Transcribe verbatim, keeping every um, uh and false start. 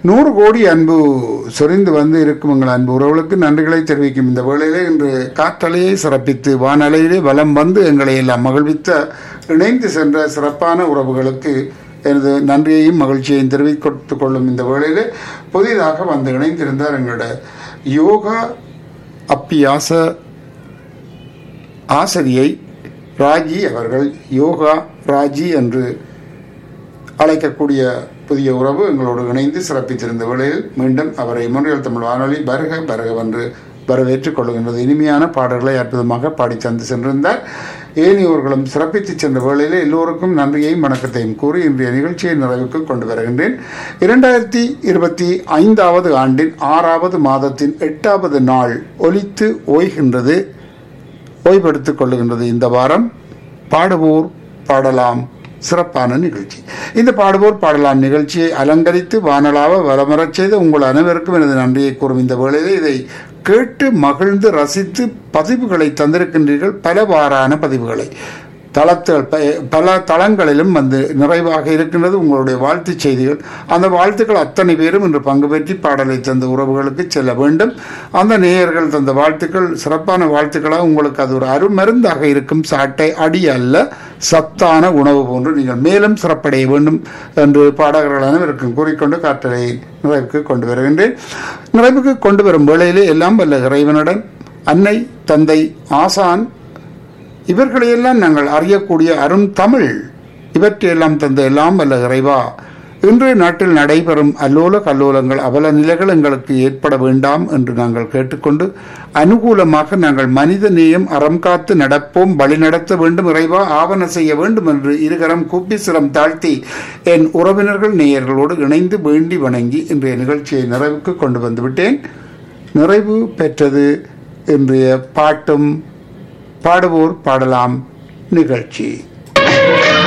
நூறு கோடி அன்பு சொரிந்து வந்து இருக்கும் எங்கள் அன்பு உறவுகளுக்கு நன்றிகளை தெரிவிக்கும் இந்த வேளையிலே இன்று காற்றலையை சிறப்பித்து வானலையிலே வலம் வந்து எங்களை எல்லாம் மகிழ்வித்த இணைந்து சென்ற சிறப்பான உறவுகளுக்கு எனது நன்றியையும் மகிழ்ச்சியையும் தெரிவித்துக் கொள்ளும் இந்த வேளையிலே புதிதாக வந்து இணைந்திருந்தார் எங்களோட யோகா அப்பியாச ஆசிரியை ராஜி அவர்கள். யோகா ராஜி என்று அழைக்கக்கூடிய புதிய உறவு எங்களோடு இணைந்து சிறப்பித்திருந்த வேளையில் மீண்டும் அவரை முன்னில் தமிழ் வானொலி வருக வருகவென்று வரவேற்றுக் கொள்கின்றது. இனிமையான பாடல்களை அற்புதமாக பாடி தந்து சென்றிருந்தார். ஏனையோர்களும் சிறப்பித்து சென்ற வேளையில் எல்லோருக்கும் நன்றியையும் வணக்கத்தையும் கூறி இன்றைய நிகழ்ச்சியை நிறைவுக்கு கொண்டு வருகின்றேன். இரண்டாயிரத்தி இருபத்தி ஐந்தாவது ஆண்டின் ஆறாவது மாதத்தின் எட்டாவது நாள் ஒலித்து ஓய்கின்றது, ஓய்வெடுத்துக் கொள்ளுகின்றது. இந்த வாரம் பாடுவோர் பாடலாம் சிறப்பான நிகழ்ச்சி. இந்த பாடுவோர் பாடலாம் நிகழ்ச்சியை அலங்கரித்து வானலாவ வளமரச் செய்த உங்கள் அனைவருக்கும் எனது நன்றியை கூறும் இந்த வேளையிலே இதை கேட்டு மகிழ்ந்து ரசித்து பதிவுகளை தந்திருக்கின்றீர்கள். பலவாறான பதிவுகளை தளத்தில் பல தளங்களிலும் வந்து நிறைவாக இருக்கின்றது உங்களுடைய வாழ்த்து செய்திகள். அந்த வாழ்த்துக்கள் அத்தனை பேரும் இன்று பங்கு பெற்றி பாடலை தந்த உறவுகளுக்கு செல்ல வேண்டும். அந்த நேயர்கள் தந்த வாழ்த்துக்கள் சிறப்பான வாழ்த்துக்களாக உங்களுக்கு அது ஒரு அருமருந்தாக இருக்கும். சாட்டை அடி அல்ல, சத்தான உணவு போன்று நீங்கள் மேலும் சிறப்படைய வேண்டும் என்று பாடகர்கள் அனைவருக்கும் கூறிக்கொண்டு காற்றலை நிறைவுக்கு கொண்டு வருகின்றேன். நிறைவுக்கு கொண்டு வரும் வேளையிலே எல்லாம் வல்ல இறைவனுடன் அன்னை, தந்தை, ஆசான் இவர்களையெல்லாம் நாங்கள் அறியக்கூடிய அரும் தமிழ் இவற்றையெல்லாம் தந்த எல்லாம் வல்ல இறைவா, இன்று நாட்டில் நடைபெறும் அல்லோல கல்லோலங்கள் அவல நிலைகள் எங்களுக்கு ஏற்பட வேண்டாம் என்று நாங்கள் கேட்டுக்கொண்டு அனுகூலமாக நாங்கள் மனித நேயம் அறம் காத்து நடப்போம், வழி நடத்த வேண்டும் இறைவா, ஆவண செய்ய வேண்டும் என்று இருகரம் கூப்பி சிரம் தாழ்த்தி என் உறவினர்கள் நேயர்களோடு இணைந்து வேண்டி வணங்கி இன்றைய நிகழ்ச்சியை நிறைவுக்கு கொண்டு வந்துவிட்டேன். நிறைவு பெற்றது இன்றைய பாட்டும் பாடுவோர் பாடலாம் நிகழ்ச்சி.